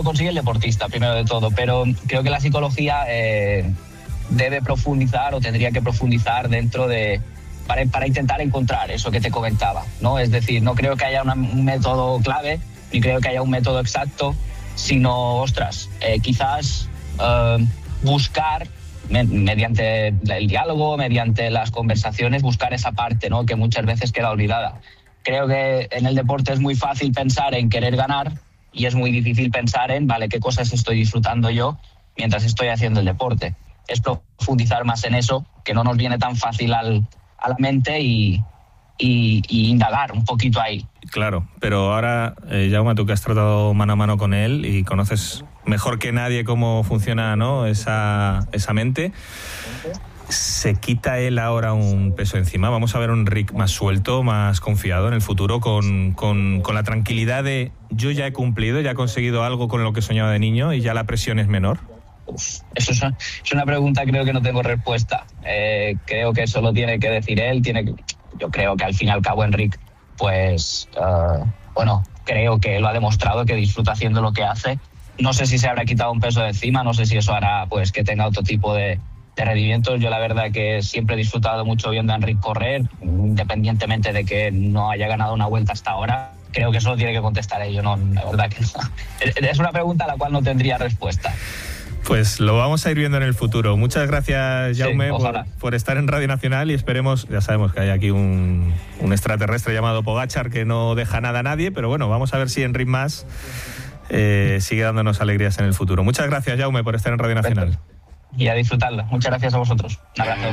lo consigue el deportista, primero de todo, pero creo que la psicología debe profundizar o tendría que profundizar dentro de... Para intentar encontrar eso que te comentaba, ¿no? Es decir, no creo que haya un método clave, ni creo que haya un método exacto, sino, quizás buscar, mediante el diálogo, mediante las conversaciones, buscar esa parte, ¿no? Que muchas veces queda olvidada. Creo que en el deporte es muy fácil pensar en querer ganar y es muy difícil pensar en, vale, qué cosas estoy disfrutando yo mientras estoy haciendo el deporte. Es profundizar más en eso, que no nos viene tan fácil a la mente y indagar un poquito ahí. Claro, pero ahora, Jaume, tú que has tratado mano a mano con él y conoces mejor que nadie cómo funciona, ¿no?, esa mente, ¿se quita él ahora un peso encima? ¿Vamos a ver un Rick más suelto, más confiado en el futuro, con la tranquilidad de yo ya he cumplido, ya he conseguido algo con lo que soñaba de niño y ya la presión es menor? Eso es una pregunta, creo que no tengo respuesta. Creo que eso lo tiene que decir él. Yo creo que al fin y al cabo Enric, pues, creo que lo ha demostrado, que disfruta haciendo lo que hace. No sé si se habrá quitado un peso de encima, no sé si eso hará pues que tenga otro tipo de rendimientos. Yo la verdad que siempre he disfrutado mucho viendo a Enric correr, independientemente de que no haya ganado una vuelta hasta ahora. Creo que eso lo tiene que contestar él. Yo no, la verdad que no. Es una pregunta a la cual no tendría respuesta. Pues lo vamos a ir viendo en el futuro. Muchas gracias, Jaume, por estar en Radio Nacional, y esperemos, ya sabemos que hay aquí un extraterrestre llamado Pogačar que no deja nada a nadie, pero bueno, vamos a ver si Enric Mas sigue dándonos alegrías en el futuro. Muchas gracias, Jaume, por estar en Radio Nacional. Y a disfrutarla. Muchas gracias a vosotros. Un abrazo.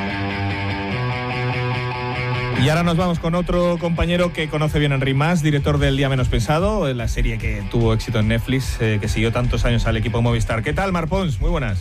Y ahora nos vamos con otro compañero que conoce bien a Enric Mas, director del Día Menos Pensado, la serie que tuvo éxito en Netflix, que siguió tantos años al equipo Movistar. ¿Qué tal, Marc Pons? Muy buenas.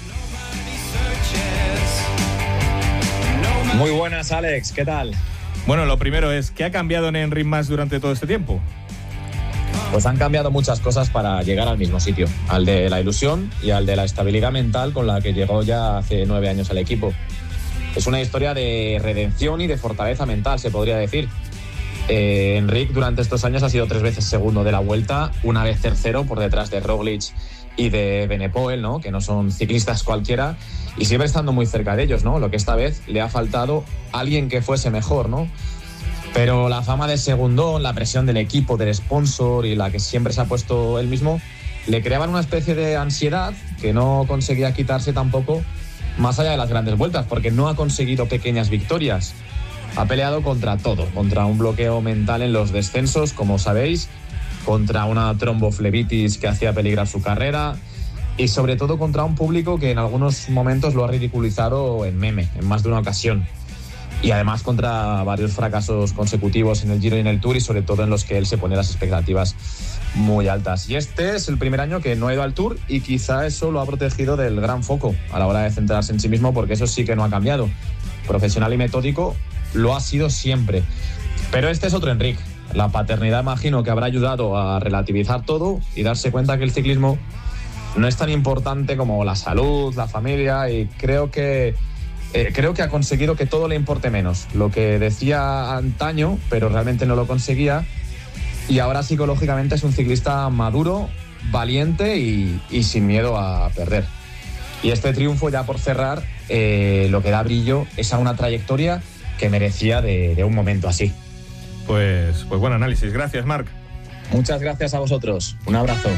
Muy buenas, Alex. ¿Qué tal? Bueno, lo primero es, ¿qué ha cambiado en Enric Mas durante todo este tiempo? Pues han cambiado muchas cosas para llegar al mismo sitio, al de la ilusión y al de la estabilidad mental con la que llegó ya hace 9 años al equipo. Es una historia de redención y de fortaleza mental, se podría decir. Enric durante estos años ha sido 3 veces segundo de la Vuelta, una vez tercero por detrás de Roglic y de Benepoel, ¿no?, que no son ciclistas cualquiera, y siempre estando muy cerca de ellos, ¿no? Lo que esta vez le ha faltado alguien que fuese mejor, ¿no? Pero la fama de segundón, la presión del equipo, del sponsor y la que siempre se ha puesto él mismo, le creaban una especie de ansiedad que no conseguía quitarse tampoco más allá de las grandes vueltas, porque no ha conseguido pequeñas victorias. Ha peleado contra todo, contra un bloqueo mental en los descensos, como sabéis, contra una tromboflebitis que hacía peligrar su carrera y sobre todo contra un público que en algunos momentos lo ha ridiculizado en meme, en más de una ocasión. Y además contra varios fracasos consecutivos en el Giro y en el Tour, y sobre todo en los que él se pone las expectativas muy altas. Y este es el primer año que no ha ido al Tour, y quizá eso lo ha protegido del gran foco a la hora de centrarse en sí mismo, porque eso sí que no ha cambiado. Profesional y metódico lo ha sido siempre. Pero este es otro Enric. La paternidad, imagino, que habrá ayudado a relativizar todo y darse cuenta que el ciclismo no es tan importante como la salud, la familia, y creo que ha conseguido que todo le importe menos. Lo que decía antaño, pero realmente no lo conseguía, y ahora psicológicamente es un ciclista maduro, valiente y sin miedo a perder. Y este triunfo, ya por cerrar, lo que da brillo es a una trayectoria que merecía de un momento así. Pues buen análisis. Gracias, Marc. Muchas gracias a vosotros. Un abrazo.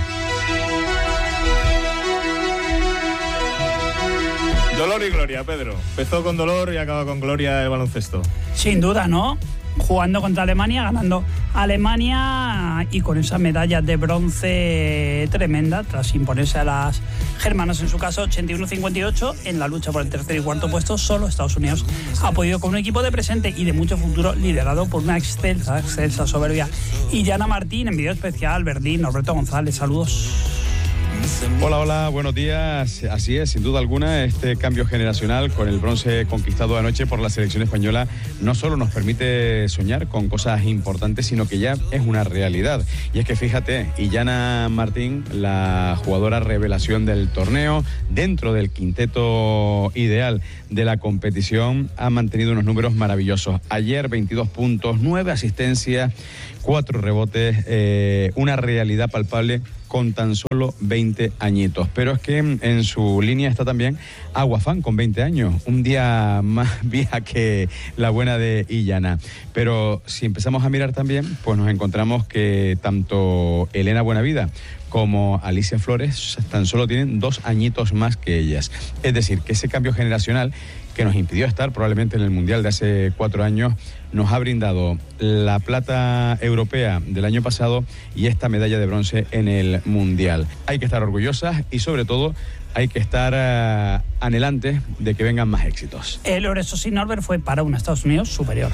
Dolor y gloria, Pedro. Empezó con dolor y acaba con gloria el baloncesto. Sin duda, ¿no? Jugando contra Alemania, ganando Alemania y con esas medallas de bronce tremenda, tras imponerse a las germanas, en su caso 81-58, en la lucha por el tercer y cuarto puesto. Solo Estados Unidos ha podido, con un equipo de presente y de mucho futuro, liderado por una excelsa, soberbia Illana Martín. En vídeo especial, Berlín, Norberto González, saludos. Hola, buenos días. Así es, sin duda alguna, este cambio generacional con el bronce conquistado anoche por la selección española no solo nos permite soñar con cosas importantes, sino que ya es una realidad. Y es que fíjate, Illana Martín, la jugadora revelación del torneo, dentro del quinteto ideal de la competición, ha mantenido unos números maravillosos. Ayer 22 puntos, 9 asistencias, 4 rebotes, una realidad palpable con tan solo 20 añitos. Pero es que en su línea está también Aguafán, con 20 años, un día más vieja que la buena de Illana. Pero si empezamos a mirar también, pues nos encontramos que tanto Elena Buenavida como Alicia Flores tan solo tienen 2 añitos más que ellas. Es decir, que ese cambio generacional que nos impidió estar probablemente en el Mundial de hace 4 años, nos ha brindado la plata europea del año pasado y esta medalla de bronce en el Mundial. Hay que estar orgullosas y sobre todo hay que estar anhelantes de que vengan más éxitos. El Lorenzo Norbert fue para un Estados Unidos superior.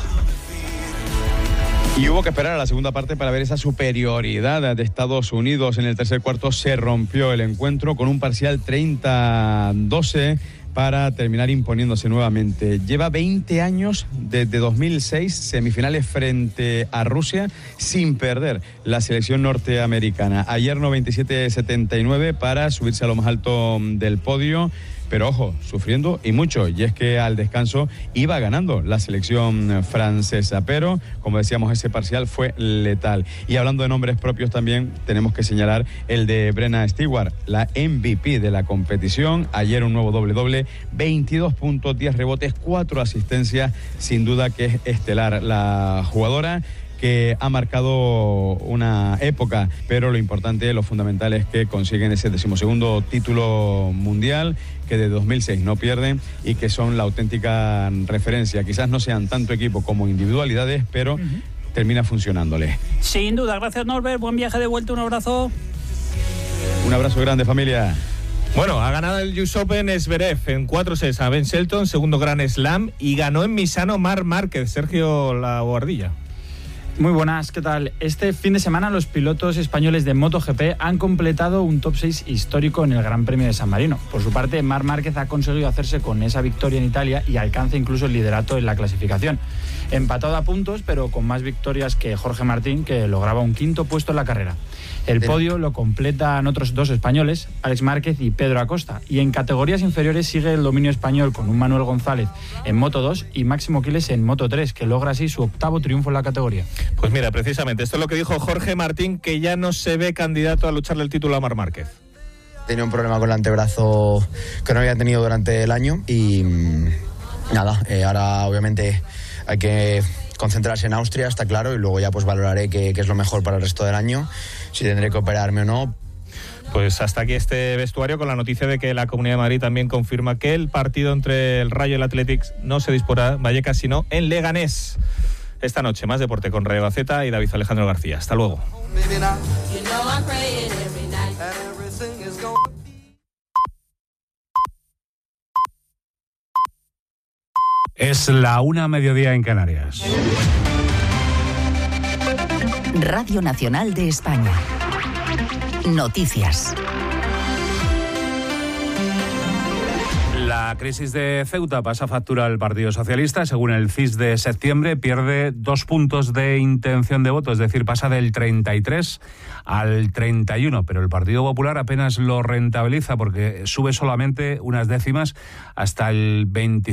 Y hubo que esperar a la segunda parte para ver esa superioridad de Estados Unidos. En el tercer cuarto se rompió el encuentro con un parcial 30-12 para terminar imponiéndose nuevamente. Lleva 20 años desde 2006, semifinales frente a Rusia, sin perder la selección norteamericana. Ayer 97-79 para subirse a lo más alto del podio. Pero ojo, sufriendo y mucho, y es que al descanso iba ganando la selección francesa, pero como decíamos, ese parcial fue letal. Y hablando de nombres propios también tenemos que señalar el de Brenna Stewart, la MVP de la competición. Ayer un nuevo doble-doble, 22 puntos, 10 rebotes, 4 asistencias, sin duda que es estelar la jugadora, que ha marcado una época, pero lo importante, lo fundamental es que consiguen ese 12º título mundial, que de 2006 no pierden y que son la auténtica referencia. Quizás no sean tanto equipo como individualidades, pero termina funcionándoles. Sin duda, gracias Norbert, buen viaje de vuelta, un abrazo. Un abrazo grande, familia. Bueno, ha ganado el US Open Zverev en 4 sets a Ben Shelton, segundo Grand Slam, y ganó en Misano Marc Márquez. Sergio Laguardilla. Muy buenas, ¿qué tal? Este fin de semana los pilotos españoles de MotoGP han completado un top 6 histórico en el Gran Premio de San Marino. Por su parte, Marc Márquez ha conseguido hacerse con esa victoria en Italia y alcanza incluso el liderato en la clasificación. Empatado a puntos, pero con más victorias que Jorge Martín, que lograba un 5º puesto en la carrera. El podio lo completan otros 2 españoles, Alex Márquez y Pedro Acosta. Y en categorías inferiores sigue el dominio español con un Manuel González en Moto 2 y Máximo Quiles en Moto 3, que logra así su 8º triunfo en la categoría. Pues mira, precisamente, esto es lo que dijo Jorge Martín, que ya no se ve candidato a lucharle el título a Marc Márquez. Tenía un problema con el antebrazo que no había tenido durante el año y nada, ahora obviamente hay que concentrarse en Austria, está claro, y luego ya pues valoraré qué es lo mejor para el resto del año, si tendré que operarme o no. Pues hasta aquí este vestuario con la noticia de que la Comunidad de Madrid también confirma que el partido entre el Rayo y el Athletic no se disputará en Vallecas, sino en Leganés. Esta noche, más deporte con Rayo Gaceta y David Alejandro García. Hasta luego. Es la 1:00 en Canarias. Radio Nacional de España. Noticias. La crisis de Ceuta pasa factura al Partido Socialista. Según el CIS de septiembre, pierde 2 puntos de intención de voto, es decir, pasa del 33 al 31, pero el Partido Popular apenas lo rentabiliza porque sube solamente unas décimas hasta el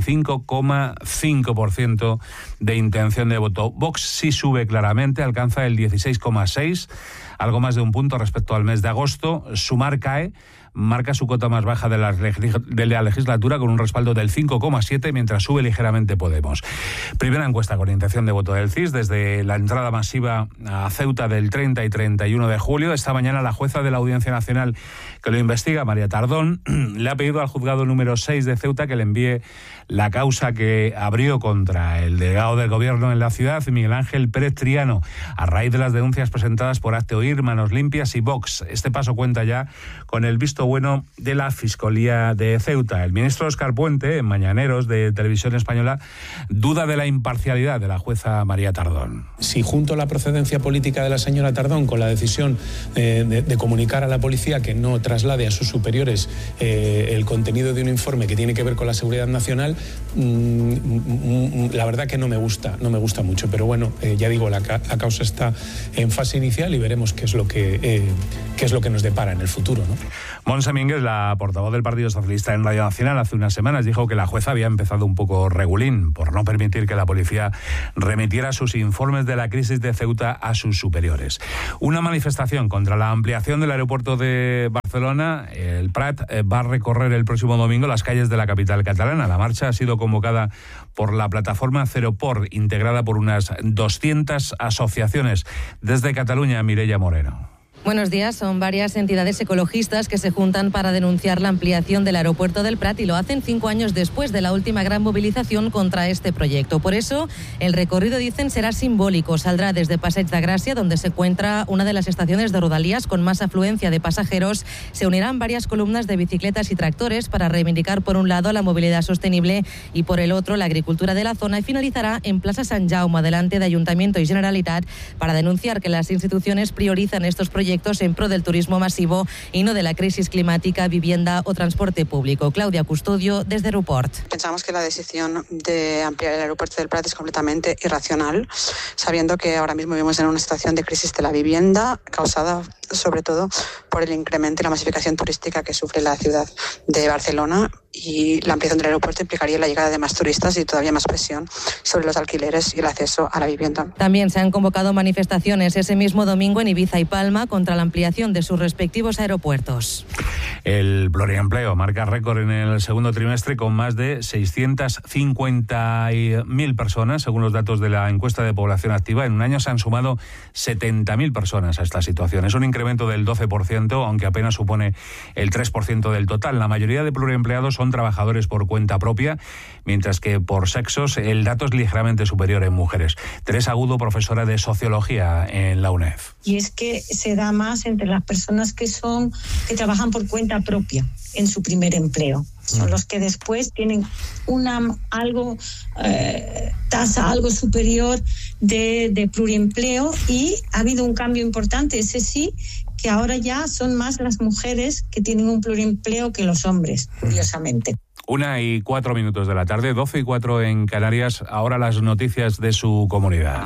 25,5% de intención de voto. Vox sí sube claramente, alcanza el 16,6%, algo más de un punto respecto al mes de agosto. Sumar cae, marca su cota más baja de la legislatura con un respaldo del 5,7%, mientras sube ligeramente Podemos. Primera encuesta con intención de voto del CIS desde la entrada masiva a Ceuta del 30 y 31 de julio. Esta mañana la jueza de la Audiencia Nacional que lo investiga, María Tardón, le ha pedido al juzgado número 6 de Ceuta que le envíe la causa que abrió contra el delegado del gobierno en la ciudad, Miguel Ángel Pérez Triano, a raíz de las denuncias presentadas por Hazte Oír, Manos Limpias y Vox. Este paso cuenta ya con el visto bueno de la Fiscalía de Ceuta. El ministro Óscar Puente, en Mañaneros de Televisión Española, duda de la imparcialidad de la jueza María Tardón. Si junto la procedencia política de la señora Tardón con la decisión de comunicar a la policía que no traslade a sus superiores el contenido de un informe que tiene que ver con la seguridad nacional, la verdad que no me gusta mucho, pero bueno, ya digo, la causa está en fase inicial y veremos qué es lo que nos depara en el futuro, ¿no? Montse Mínguez, la portavoz del Partido Socialista en Radio Nacional, hace unas semanas dijo que la jueza había empezado un poco regulín por no permitir que la policía remitiera sus informes de la crisis de Ceuta a sus superiores. Una manifestación contra la ampliación del aeropuerto de Barcelona, el Prat, va a recorrer el próximo domingo las calles de la capital catalana. La marcha ha sido convocada por la plataforma Zeroport, integrada por unas 200 asociaciones. Desde Cataluña, Mireia Moreno. Buenos días. Son varias entidades ecologistas que se juntan para denunciar la ampliación del aeropuerto del Prat y lo hacen 5 años después de la última gran movilización contra este proyecto. Por eso, el recorrido, dicen, será simbólico. Saldrá desde Passeig de Gràcia, donde se encuentra una de las estaciones de Rodalies con más afluencia de pasajeros. Se unirán varias columnas de bicicletas y tractores para reivindicar, por un lado, la movilidad sostenible y, por el otro, la agricultura de la zona, y finalizará en Plaza Sant Jaume, delante de Ayuntamiento y Generalitat, para denunciar que las instituciones priorizan estos proyectos en pro del turismo masivo y no de la crisis climática, vivienda o transporte público. Claudia Custodio, desde Aeroport. Pensamos que la decisión de ampliar el aeropuerto del Prat es completamente irracional, sabiendo que ahora mismo vivimos en una situación de crisis de la vivienda causada sobre todo por el incremento y la masificación turística que sufre la ciudad de Barcelona, y la ampliación del aeropuerto implicaría la llegada de más turistas y todavía más presión sobre los alquileres y el acceso a la vivienda. También se han convocado manifestaciones ese mismo domingo en Ibiza y Palma contra la ampliación de sus respectivos aeropuertos. El pluriempleo marca récord en el segundo trimestre con más de 650.000 personas, según los datos de la encuesta de población activa. En un año se han sumado 70.000 personas a esta situación. Es un incremento del 12%, aunque apenas supone el 3% del total. La mayoría de pluriempleados son trabajadores por cuenta propia, mientras que por sexos el dato es ligeramente superior en mujeres. Teresa Agudo, profesora de Sociología en la UNED. Y es que se da más entre las personas que trabajan por cuenta propia en su primer empleo. Son los que después tienen una tasa algo superior de pluriempleo, y ha habido un cambio importante, ese sí, que ahora ya son más las mujeres que tienen un pluriempleo que los hombres, curiosamente. 1:04 de la tarde, 12:04 en Canarias. Ahora las noticias de su comunidad.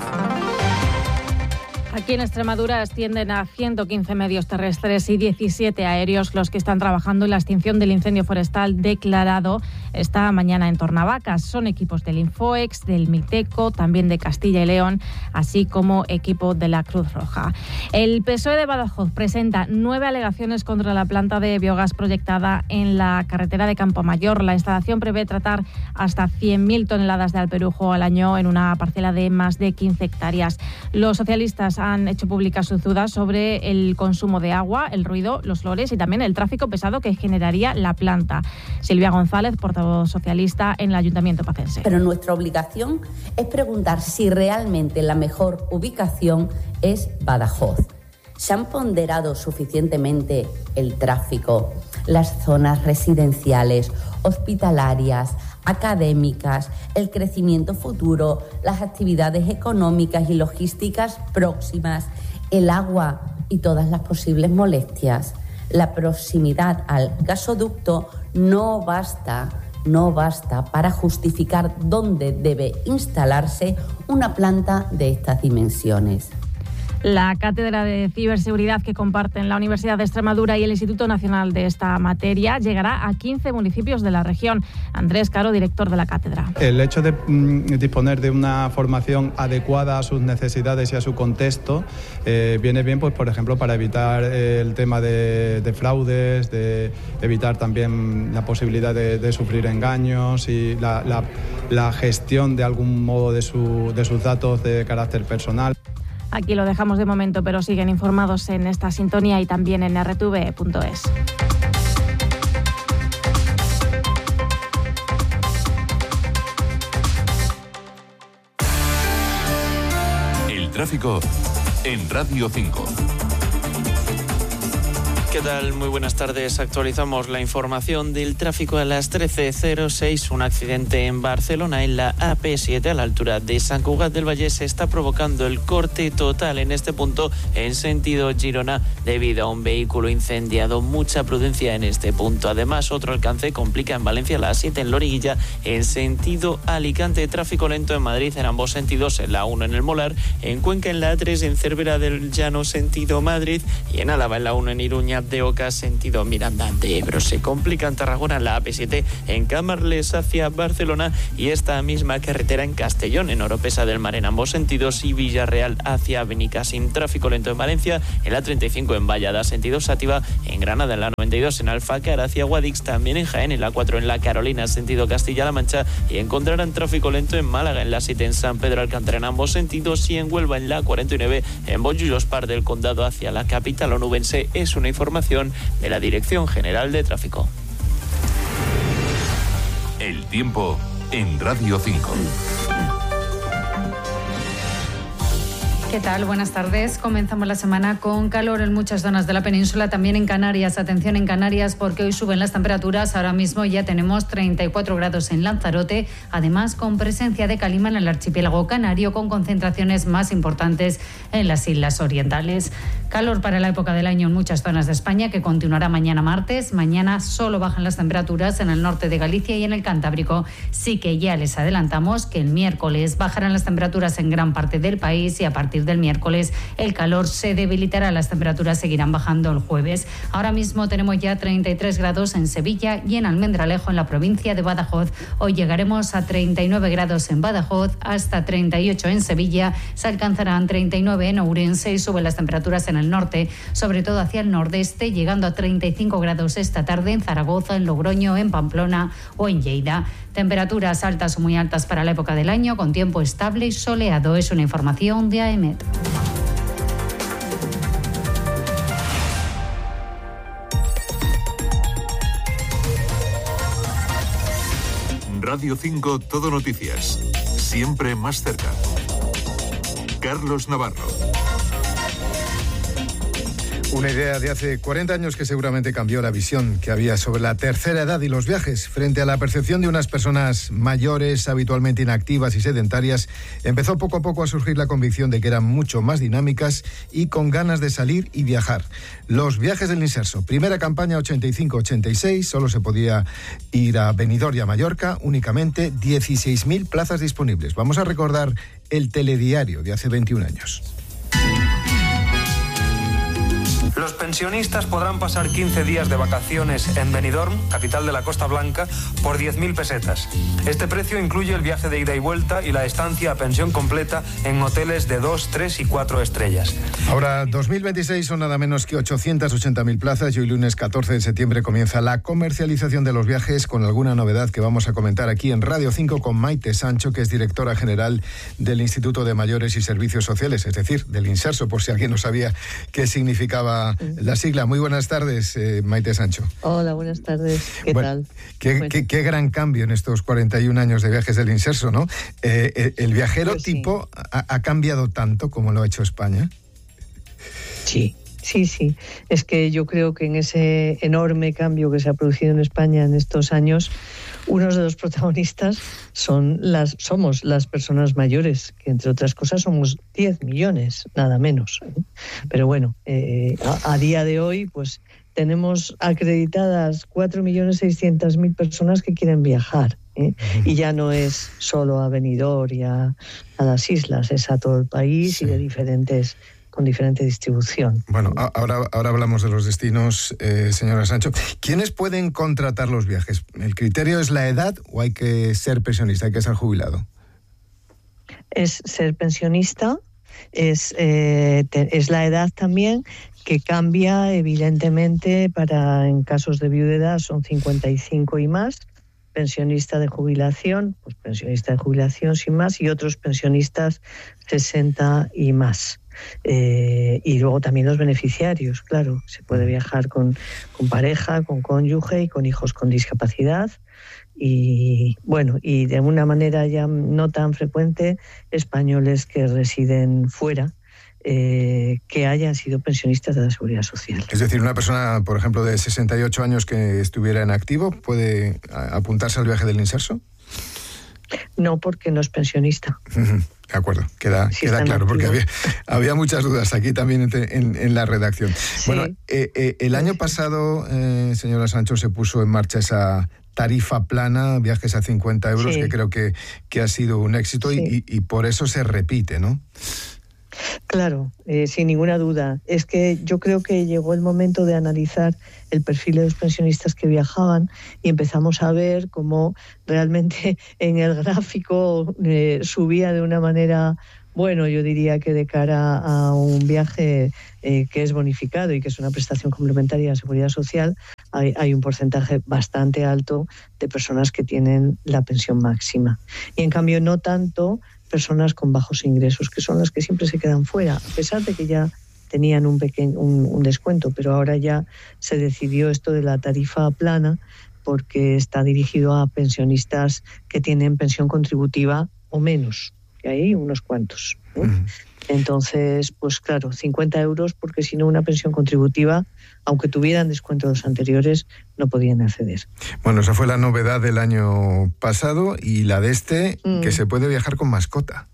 Aquí en Extremadura ascienden a 115 medios terrestres y 17 aéreos los que están trabajando en la extinción del incendio forestal declarado esta mañana en Tornavacas. Son equipos del Infoex, del Miteco, también de Castilla y León, así como equipo de la Cruz Roja. El PSOE de Badajoz presenta 9 alegaciones contra la planta de biogás proyectada en la carretera de Campomayor. La instalación prevé tratar hasta 100.000 toneladas de alperujo al año en una parcela de más de 15 hectáreas. Los socialistas han hecho públicas sus dudas sobre el consumo de agua, el ruido, los olores y también el tráfico pesado que generaría la planta. Silvia González, portavoz socialista en el Ayuntamiento pacense. Pero nuestra obligación es preguntar si realmente la mejor ubicación es Badajoz. ¿Se han ponderado suficientemente el tráfico, las zonas residenciales, hospitalarias, académicas, el crecimiento futuro, las actividades económicas y logísticas próximas, el agua y todas las posibles molestias? La proximidad al gasoducto no basta para justificar dónde debe instalarse una planta de estas dimensiones. La cátedra de ciberseguridad que comparten la Universidad de Extremadura y el Instituto Nacional de esta materia llegará a 15 municipios de la región. Andrés Caro, director de la cátedra. El hecho de disponer de una formación adecuada a sus necesidades y a su contexto viene bien, pues, por ejemplo, para evitar el tema de fraudes, de evitar también la posibilidad de sufrir engaños y la gestión de algún modo de sus datos de carácter personal. Aquí lo dejamos de momento, pero siguen informados en esta sintonía y también en rtv.es. El tráfico en Radio 5. ¿Qué tal? Muy buenas tardes. Actualizamos la información del tráfico a las 13:06. Un accidente en Barcelona en la AP7 a la altura de Sant Cugat del Vallès está provocando el corte total en este punto en sentido Girona debido a un vehículo incendiado. Mucha prudencia en este punto. Además, otro alcance complica en Valencia la A7 en Loriguilla en sentido Alicante. Tráfico lento en Madrid en ambos sentidos, en la 1 en el Molar, en Cuenca en la A3 en Cervera del Llano sentido Madrid y en Álava en la 1 en Iruña de Oca sentido Miranda de Ebro. Se complica en Tarragona en la AP7 en Camarles hacia Barcelona y esta misma carretera en Castellón en Oropesa del Mar en ambos sentidos y Villarreal hacia Benicàssim. Tráfico lento en Valencia en la 35 en Vallada sentido Xàtiva, en Granada en la 92 en Alfàcar hacia Guadix, también en Jaén en la 4 en la Carolina sentido Castilla-La Mancha y encontrarán tráfico lento en Málaga en la 7 en San Pedro Alcántara en ambos sentidos y en Huelva en la 49 en Bonllullos-Par del Condado hacia la capital onubense. Es una información de la Dirección General de Tráfico. El tiempo en Radio 5. ¿Qué tal? Buenas tardes. Comenzamos la semana con calor en muchas zonas de la península, también en Canarias. Atención en Canarias porque hoy suben las temperaturas. Ahora mismo ya tenemos 34 grados en Lanzarote, además con presencia de calima en el archipiélago canario, con concentraciones más importantes en las islas orientales. Calor para la época del año en muchas zonas de España, que continuará mañana martes. Mañana solo bajan las temperaturas en el norte de Galicia y en el Cantábrico. Sí que ya les adelantamos que el miércoles bajarán las temperaturas en gran parte del país y a partir del miércoles el calor se debilitará, las temperaturas seguirán bajando el jueves. Ahora mismo tenemos ya 33 grados en Sevilla y en Almendralejo, en la provincia de Badajoz. Hoy llegaremos a 39 grados en Badajoz, hasta 38 en Sevilla, se alcanzarán 39 en Ourense y suben las temperaturas en el norte, sobre todo hacia el nordeste, llegando a 35 grados esta tarde en Zaragoza, en Logroño, en Pamplona o en Lleida. Temperaturas altas o muy altas para la época del año, con tiempo estable y soleado. Es una información de AEMET. Radio 5 Todo Noticias. Siempre más cerca. Carlos Navarro. Una idea de hace 40 años que seguramente cambió la visión que había sobre la tercera edad y los viajes. Frente a la percepción de unas personas mayores, habitualmente inactivas y sedentarias, empezó poco a poco a surgir la convicción de que eran mucho más dinámicas y con ganas de salir y viajar. Los viajes del Inserso. Primera campaña 85-86, solo se podía ir a Benidorm y a Mallorca, únicamente 16.000 plazas disponibles. Vamos a recordar el telediario de hace 21 años. Los pensionistas podrán pasar 15 días de vacaciones en Benidorm, capital de la Costa Blanca, por 10.000 pesetas. Este precio incluye el viaje de ida y vuelta y la estancia a pensión completa en hoteles de 2, 3 y 4 estrellas. Ahora, 2026 son nada menos que 880.000 plazas y hoy lunes 14 de septiembre comienza la comercialización de los viajes con alguna novedad que vamos a comentar aquí en Radio 5 con Maite Sancho, que es directora general del Instituto de Mayores y Servicios Sociales, es decir, del Inserso, por si alguien no sabía qué significaba la sigla. Muy buenas tardes, Maite Sancho. Hola, buenas tardes. ¿Qué tal? Qué gran cambio en estos 41 años de viajes del Inserso, ¿no? ¿El viajero pues tipo ha cambiado tanto como lo ha hecho España? Sí. Es que yo creo que en ese enorme cambio que se ha producido en España en estos años, unos de los protagonistas somos las personas mayores, que entre otras cosas somos 10 millones, nada menos. Pero bueno, a día de hoy pues tenemos acreditadas 4.600.000 personas que quieren viajar. Y ya no es solo a Benidorm y a las islas, es a todo el país y con diferente distribución. Bueno, ahora hablamos de los destinos, señora Sancho. ¿Quiénes pueden contratar los viajes? ¿El criterio es la edad o hay que ser pensionista, hay que ser jubilado? Es ser pensionista, es la edad también, que cambia evidentemente en casos de viudedad son 55 y más, pensionista de jubilación, pues pensionista de jubilación sin más, y otros pensionistas 60 y más. Y luego también los beneficiarios, claro, se puede viajar con pareja, con cónyuge y con hijos con discapacidad. Y bueno, y de una manera ya no tan frecuente, españoles que residen fuera, que hayan sido pensionistas de la Seguridad Social. Es decir, una persona, por ejemplo, de 68 años que estuviera en activo, ¿puede apuntarse al viaje del inserso? No, porque no es pensionista. De acuerdo, queda claro, porque había muchas dudas aquí también en la redacción. Sí. Bueno, el año pasado, señora Sancho, se puso en marcha esa tarifa plana, viajes a 50 euros, sí, que creo que ha sido un éxito, sí, y por eso se repite, ¿no? Claro, sin ninguna duda. Es que yo creo que llegó el momento de analizar el perfil de los pensionistas que viajaban y empezamos a ver cómo realmente en el gráfico subía de una manera, bueno, yo diría que de cara a un viaje que es bonificado y que es una prestación complementaria de Seguridad Social, hay un porcentaje bastante alto de personas que tienen la pensión máxima. Y en cambio no tanto personas con bajos ingresos, que son las que siempre se quedan fuera, a pesar de que ya tenían un descuento, pero ahora ya se decidió esto de la tarifa plana porque está dirigido a pensionistas que tienen pensión contributiva o menos, que hay unos cuantos, ¿no? Entonces, pues claro, 50 euros, porque si no una pensión contributiva, aunque tuvieran descuento los anteriores, no podían acceder. Bueno, esa fue la novedad del año pasado y la de que se puede viajar con mascota.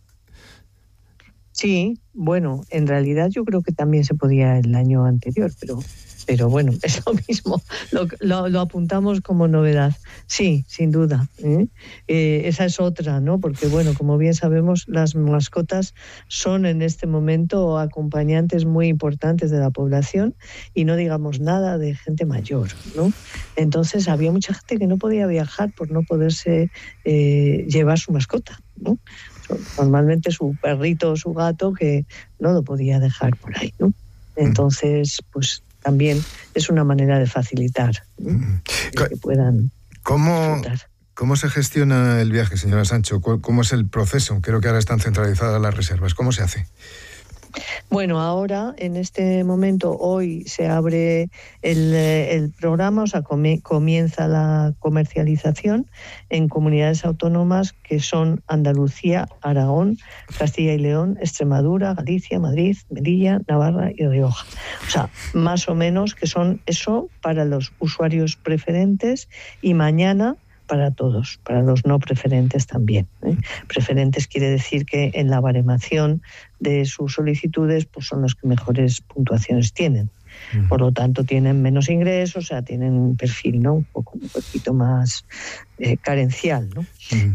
Sí, bueno, en realidad yo creo que también se podía el año anterior, pero bueno, es lo mismo, lo apuntamos como novedad. Sí, sin duda. Esa es otra, ¿no? Porque, bueno, como bien sabemos, las mascotas son en este momento acompañantes muy importantes de la población y no digamos nada de gente mayor, ¿no? Entonces había mucha gente que no podía viajar por no poderse llevar su mascota, ¿no? Normalmente su perrito o su gato que no lo podía dejar por ahí, ¿no? Entonces, pues también es una manera de facilitar, ¿no? Que puedan disfrutar. ¿Cómo se gestiona el viaje, señora Sancho? ¿Cómo es el proceso? Creo que ahora están centralizadas las reservas. ¿Cómo se hace? Bueno, ahora, en este momento, hoy se abre el programa, o sea, comienza la comercialización en comunidades autónomas que son Andalucía, Aragón, Castilla y León, Extremadura, Galicia, Madrid, Melilla, Navarra y Rioja. O sea, más o menos que son eso para los usuarios preferentes y mañana para todos, para los no preferentes también. Preferentes quiere decir que en la baremación de sus solicitudes pues son los que mejores puntuaciones tienen. Por lo tanto, tienen menos ingresos, o sea, tienen un perfil, ¿no? Un poquito más carencial, ¿no?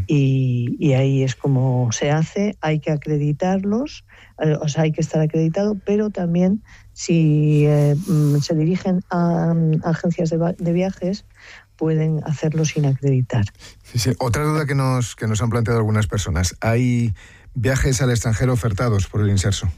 Y ahí es como se hace, hay que acreditarlos, o sea, hay que estar acreditado, pero también si se dirigen a agencias de viajes, pueden hacerlo sin acreditar. Sí. Otra duda que nos han planteado algunas personas. ¿Hay viajes al extranjero ofertados por el Inserso?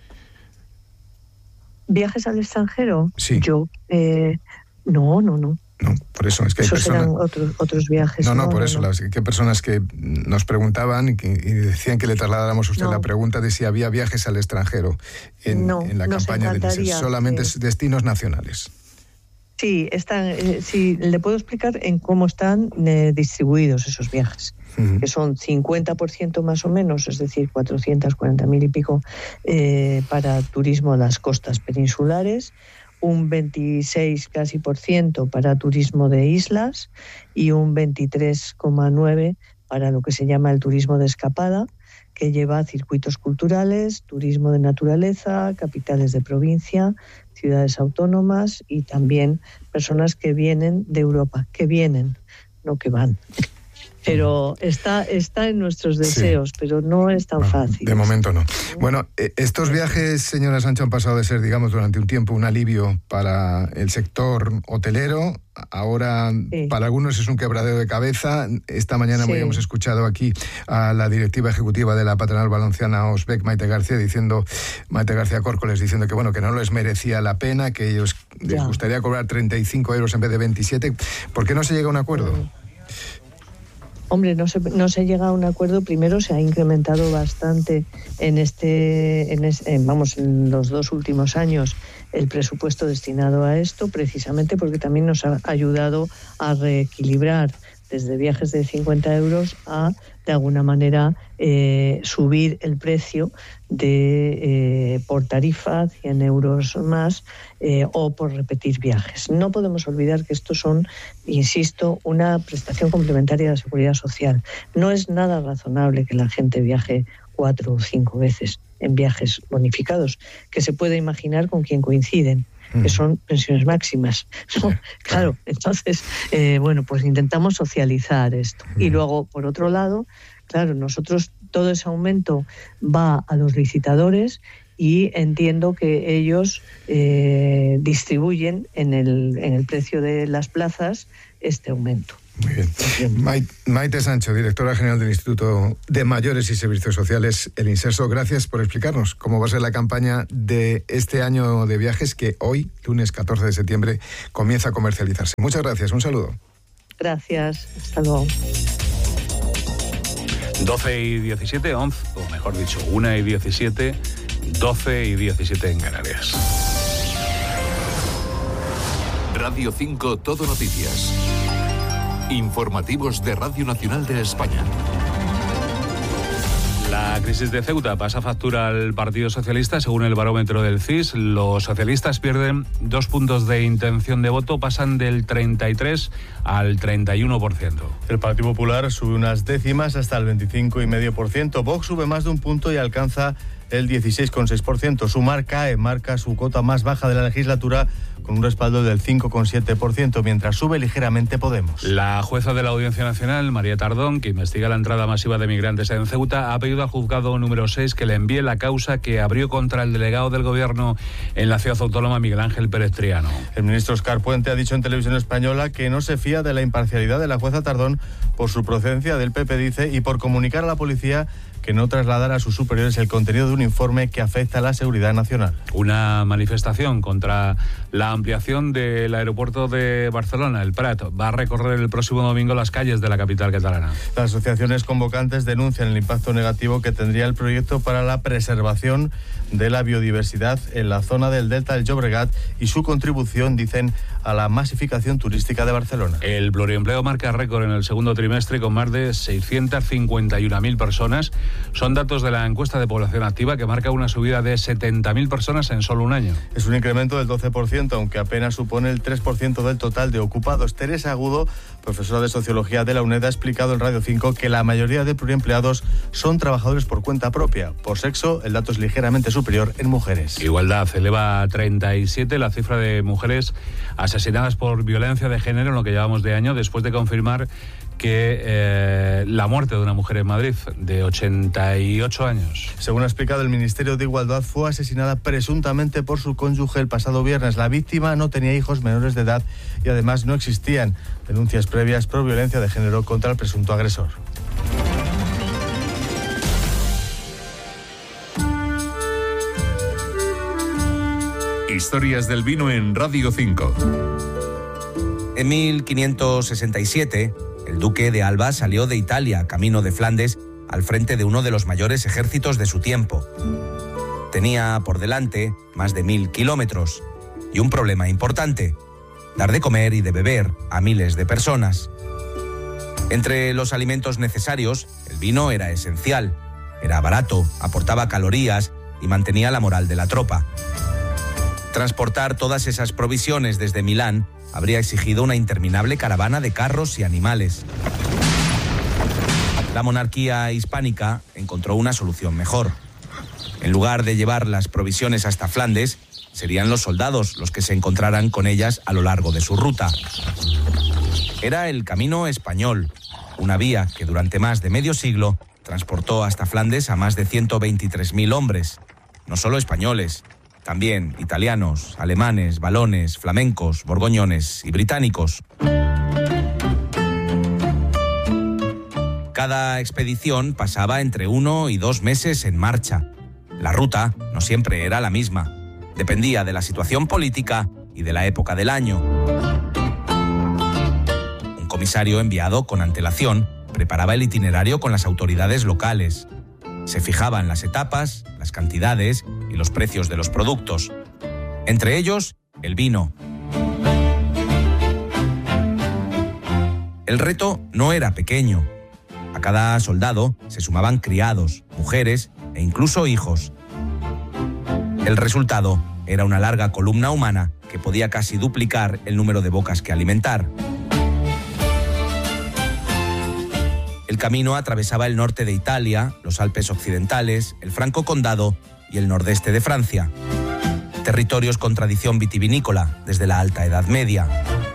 ¿Viajes al extranjero? Sí. Yo, no. No, por eso. Es que hay esos personas... eran otros viajes. No, por eso. Que hay personas que nos preguntaban y decían que le trasladáramos a usted la pregunta de si había viajes al extranjero en la campaña del Inserso. Solamente destinos nacionales. Sí, sí, le puedo explicar en cómo están distribuidos esos viajes, que son 50% más o menos, es decir, 440.000 y pico para turismo a las costas peninsulares, un 26 casi % para turismo de islas y un 23,9% para lo que se llama el turismo de escapada, que lleva circuitos culturales, turismo de naturaleza, capitales de provincia, ciudades autónomas y también personas que vienen de Europa, no que van. Pero está en nuestros deseos, sí, pero no es tan fácil. De momento no. Bueno, estos viajes, señora Sancho, han pasado de ser, digamos, durante un tiempo un alivio para el sector hotelero. Ahora, sí, para algunos es un quebradero de cabeza. Esta mañana hemos escuchado aquí a la directiva ejecutiva de la patronal valenciana OSBEC, Maite García Córcoles, diciendo que bueno, que no les merecía la pena, que ellos les gustaría cobrar 35 euros en vez de 27. ¿Por qué no se llega a un acuerdo? Hombre, no se llega a un acuerdo. Primero, se ha incrementado bastante en los 2 últimos años el presupuesto destinado a esto, precisamente porque también nos ha ayudado a reequilibrar desde viajes de 50 euros a, de alguna manera, subir el precio de por tarifa, 100 euros más, o por repetir viajes. No podemos olvidar que estos son, insisto, una prestación complementaria de la Seguridad Social. No es nada razonable que la gente viaje 4 o 5 veces en viajes bonificados, que se puede imaginar con quien coinciden, que son pensiones máximas, ¿no? Claro, entonces, pues intentamos socializar esto. Y luego, por otro lado, claro, nosotros todo ese aumento va a los licitadores y entiendo que ellos distribuyen en el precio de las plazas este aumento. Muy bien. Maite Sancho, directora general del Instituto de Mayores y Servicios Sociales, el Inserso, gracias por explicarnos cómo va a ser la campaña de este año de viajes que hoy, lunes 14 de septiembre, comienza a comercializarse. Muchas gracias, un saludo. Gracias, hasta luego. 12 y 17, 11, o mejor dicho, 1 y 17, 12 y 17 en Canarias. Radio 5 Todo Noticias. Informativos de Radio Nacional de España. La crisis de Ceuta pasa factura al Partido Socialista. Según el barómetro del CIS, los socialistas pierden 2 puntos de intención de voto, pasan del 33 al 31%. El Partido Popular sube unas décimas hasta el 25,5%. Vox sube más de un punto y alcanza el 16,6%. Sumar cae, marca su cota más baja de la legislatura con un respaldo del 5,7%, mientras sube ligeramente Podemos. La jueza de la Audiencia Nacional, María Tardón, que investiga la entrada masiva de migrantes en Ceuta, ha pedido al juzgado número 6 que le envíe la causa que abrió contra el delegado del Gobierno en la ciudad autónoma, Miguel Ángel Pérez Triano. El ministro Óscar Puente ha dicho en Televisión Española que no se fía de la imparcialidad de la jueza Tardón por su procedencia del PP, dice, y por comunicar a la policía que no trasladara a sus superiores el contenido de un informe que afecta a la seguridad nacional. Una manifestación contra la ampliación del aeropuerto de Barcelona, el Prat, va a recorrer el próximo domingo las calles de la capital catalana. Las asociaciones convocantes denuncian el impacto negativo que tendría el proyecto para la preservación de la biodiversidad en la zona del Delta del Llobregat y su contribución, dicen, a la masificación turística de Barcelona. El pluriempleo marca récord en el segundo trimestre con más de 651.000 personas. Son datos de la encuesta de población activa que marca una subida de 70.000 personas en solo un año. Es un incremento del 12%, aunque apenas supone el 3% del total de ocupados. Teresa Agudo, profesora de Sociología de la UNED, ha explicado en Radio 5 que la mayoría de pluriempleados son trabajadores por cuenta propia. Por sexo, el dato es ligeramente superior en mujeres. Igualdad eleva a 37 la cifra de mujeres asesinadas por violencia de género en lo que llevamos de año, después de confirmar que la muerte de una mujer en Madrid de 88 años. Según ha explicado el Ministerio de Igualdad, fue asesinada presuntamente por su cónyuge el pasado viernes. La víctima no tenía hijos menores de edad y además no existían denuncias previas por violencia de género contra el presunto agresor. Historias del vino en Radio 5. En 1567, el duque de Alba salió de Italia, camino de Flandes, al frente de uno de los mayores ejércitos de su tiempo. Tenía por delante más de 1.000 kilómetros y un problema importante: dar de comer y de beber a miles de personas. Entre los alimentos necesarios, el vino era esencial. Era barato, aportaba calorías y mantenía la moral de la tropa. Transportar todas esas provisiones desde Milán habría exigido una interminable caravana de carros y animales. La monarquía hispánica encontró una solución mejor. En lugar de llevar las provisiones hasta Flandes, serían los soldados los que se encontraran con ellas a lo largo de su ruta. Era el Camino Español, una vía que durante más de medio siglo transportó hasta Flandes a más de 123.000 hombres, no solo españoles, también italianos, alemanes, valones, flamencos, borgoñones y británicos. Cada expedición pasaba entre 1 y 2 meses en marcha. La ruta no siempre era la misma. Dependía de la situación política y de la época del año. Un comisario enviado con antelación preparaba el itinerario con las autoridades locales. Se fijaban las etapas, las cantidades y los precios de los productos. Entre ellos, el vino. El reto no era pequeño. A cada soldado se sumaban criados, mujeres e incluso hijos. El resultado era una larga columna humana que podía casi duplicar el número de bocas que alimentar. El camino atravesaba el norte de Italia, los Alpes occidentales, el Franco Condado y el nordeste de Francia. Territorios con tradición vitivinícola desde la Alta Edad Media.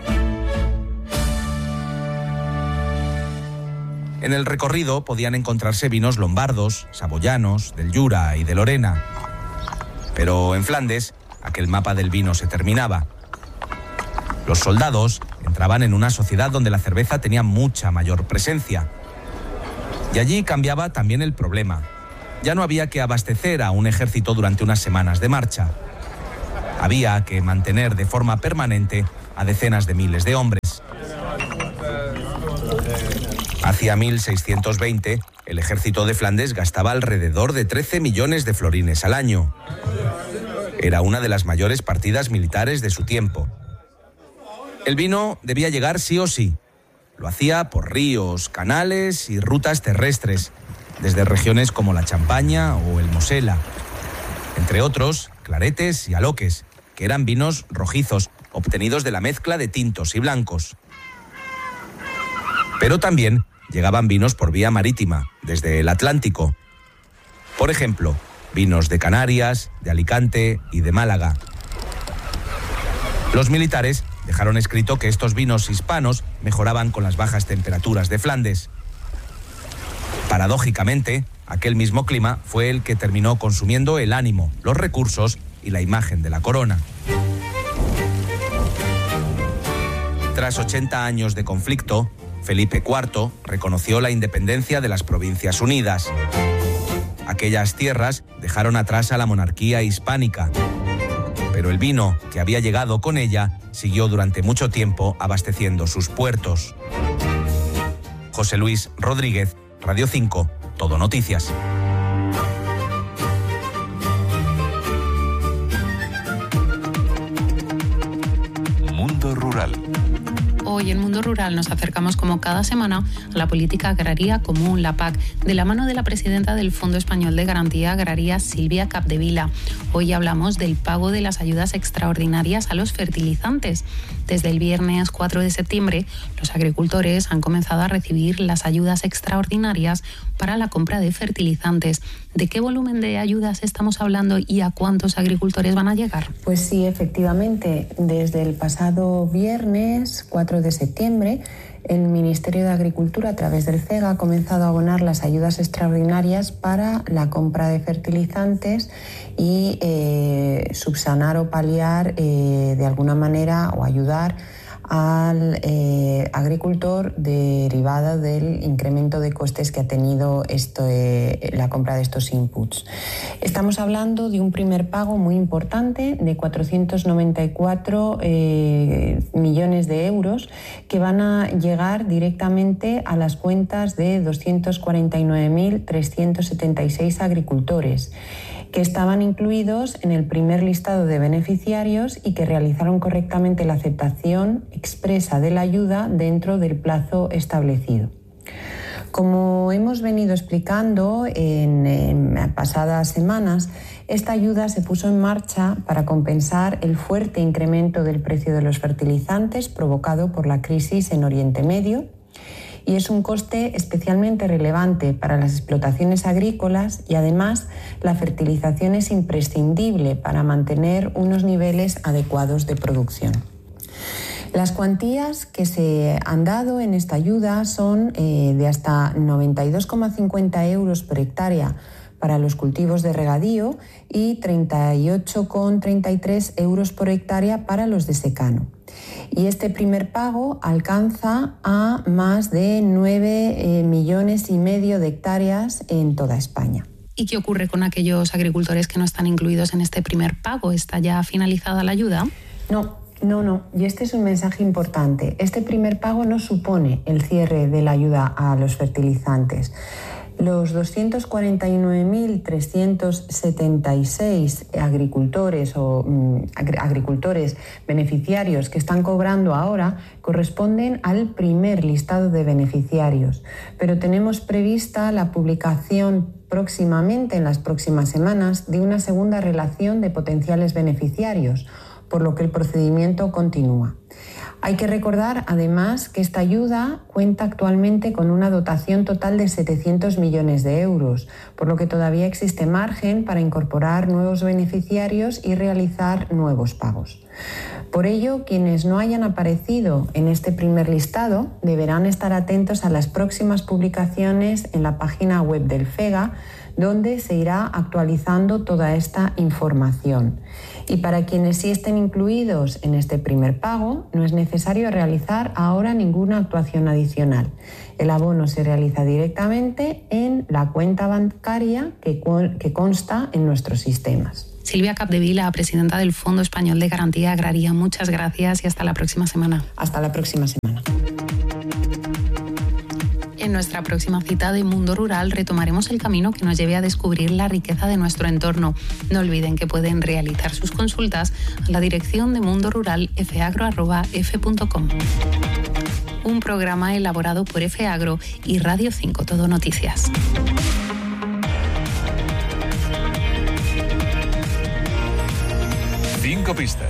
En el recorrido podían encontrarse vinos lombardos, saboyanos, del Jura y de Lorena. Pero en Flandes, aquel mapa del vino se terminaba. Los soldados entraban en una sociedad donde la cerveza tenía mucha mayor presencia. Y allí cambiaba también el problema. Ya no había que abastecer a un ejército durante unas semanas de marcha. Había que mantener de forma permanente a decenas de miles de hombres. Hacia 1620, el ejército de Flandes gastaba alrededor de 13 millones de florines al año. Era una de las mayores partidas militares de su tiempo. El vino debía llegar sí o sí. Lo hacía por ríos, canales y rutas terrestres, desde regiones como la Champaña o el Mosela. Entre otros, claretes y aloques, que eran vinos rojizos, obtenidos de la mezcla de tintos y blancos. Pero también llegaban vinos por vía marítima, desde el Atlántico. Por ejemplo, vinos de Canarias, de Alicante y de Málaga. Los militares dejaron escrito que estos vinos hispanos mejoraban con las bajas temperaturas de Flandes. Paradójicamente, aquel mismo clima fue el que terminó consumiendo el ánimo, los recursos y la imagen de la corona. Tras 80 años de conflicto, Felipe IV reconoció la independencia de las Provincias Unidas. Aquellas tierras dejaron atrás a la monarquía hispánica, pero el vino que había llegado con ella siguió durante mucho tiempo abasteciendo sus puertos. José Luis Rodríguez, Radio 5, Todo Noticias. Mundo Rural. Hoy en Mundo Rural nos acercamos como cada semana a la política agraria común, la PAC, de la mano de la presidenta del Fondo Español de Garantía Agraria, Silvia Capdevila. Hoy hablamos del pago de las ayudas extraordinarias a los fertilizantes. Desde el viernes 4 de septiembre, los agricultores han comenzado a recibir las ayudas extraordinarias para la compra de fertilizantes. ¿De qué volumen de ayudas estamos hablando y a cuántos agricultores van a llegar? Pues sí, efectivamente, desde el pasado viernes 4 de septiembre, el Ministerio de Agricultura, a través del CEGA, ha comenzado a abonar las ayudas extraordinarias para la compra de fertilizantes y subsanar o paliar de alguna manera o ayudar al agricultor derivada del incremento de costes que ha tenido la compra de estos inputs. Estamos hablando de un primer pago muy importante de 494 millones de euros que van a llegar directamente a las cuentas de 249.376 agricultores que estaban incluidos en el primer listado de beneficiarios y que realizaron correctamente la aceptación expresa de la ayuda dentro del plazo establecido. Como hemos venido explicando en pasadas semanas, esta ayuda se puso en marcha para compensar el fuerte incremento del precio de los fertilizantes provocado por la crisis en Oriente Medio, y es un coste especialmente relevante para las explotaciones agrícolas y además la fertilización es imprescindible para mantener unos niveles adecuados de producción. Las cuantías que se han dado en esta ayuda son de hasta 92,50 euros por hectárea para los cultivos de regadío y 38,33 euros por hectárea para los de secano. Y este primer pago alcanza a más de 9,5 millones de hectáreas en toda España. ¿Y qué ocurre con aquellos agricultores que no están incluidos en este primer pago? ¿Está ya finalizada la ayuda? No. Y este es un mensaje importante. Este primer pago no supone el cierre de la ayuda a los fertilizantes. Los 249.376 agricultores agricultores beneficiarios que están cobrando ahora corresponden al primer listado de beneficiarios, pero tenemos prevista la publicación próximamente, en las próximas semanas, de una segunda relación de potenciales beneficiarios, por lo que el procedimiento continúa. Hay que recordar, además, que esta ayuda cuenta actualmente con una dotación total de 700 millones de euros, por lo que todavía existe margen para incorporar nuevos beneficiarios y realizar nuevos pagos. Por ello, quienes no hayan aparecido en este primer listado deberán estar atentos a las próximas publicaciones en la página web del FEGA, donde se irá actualizando toda esta información. Y para quienes sí estén incluidos en este primer pago, no es necesario realizar ahora ninguna actuación adicional. El abono se realiza directamente en la cuenta bancaria que consta en nuestros sistemas. Silvia Capdevila, presidenta del Fondo Español de Garantía Agraria, muchas gracias y hasta la próxima semana. Hasta la próxima semana. En nuestra próxima cita de Mundo Rural retomaremos el camino que nos lleve a descubrir la riqueza de nuestro entorno. No olviden que pueden realizar sus consultas a la dirección de Mundo Rural fagro@f.com. Un programa elaborado por FAgro y Radio 5 Todo Noticias. Cinco pistas.